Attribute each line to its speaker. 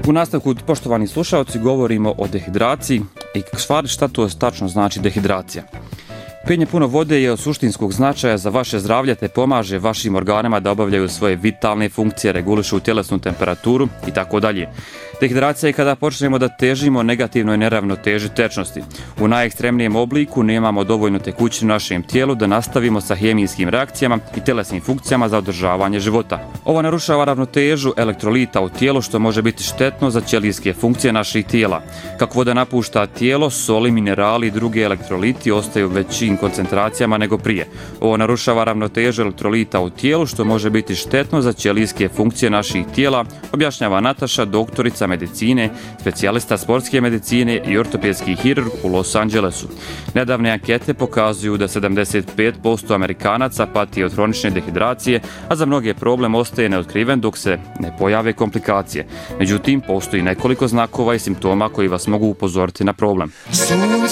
Speaker 1: U nastavku, poštovani slušalci, govorimo o dehidraciji i šta to tačno znači dehidracija. Pijenje puno vode je od suštinskog značaja za vaše zdravlje te pomaže vašim organima da obavljaju svoje vitalne funkcije, regulišu tjelesnu temperaturu i tako dalje. Dehidracija je kada počnemo da težimo negativnoj neravnoteži tečnosti. U najekstremnijem obliku nemamo dovoljno tekućine u našem tijelu da nastavimo sa hemijskim reakcijama i tjelesnim funkcijama za održavanje života. Ovo narušava ravnotežu elektrolita u tijelu što može biti štetno za ćelijske funkcije naših tijela. Kako voda napušta tijelo, soli, minerali i druge elektroliti ostaju u većim koncentracijama nego prije. Ovo narušava ravnotežu elektrolita u tijelu što može biti štetno za ćelijske funkcije naših tijela, objašnjava Nataša, doktorica medicine, specijalista sportske medicine i ortopedski hirurg u Los Angelesu. Nedavne ankete pokazuju da 75% Amerikanaca pati od hronične dehidracije, a za mnoge problem ostaje neotkriven dok se ne pojave komplikacije. Međutim, postoji nekoliko znakova i simptoma koji vas mogu upozoriti na problem.